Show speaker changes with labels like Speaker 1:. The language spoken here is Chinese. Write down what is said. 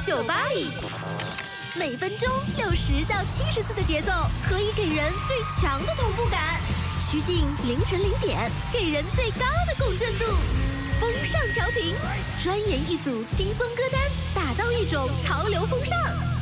Speaker 1: 酒吧里。每分钟60到70次的节奏，可以给人最强的同步感。趋近凌晨0点，给人最高的共振度。风尚调频，专研一组轻松歌单，打造一种潮流风尚。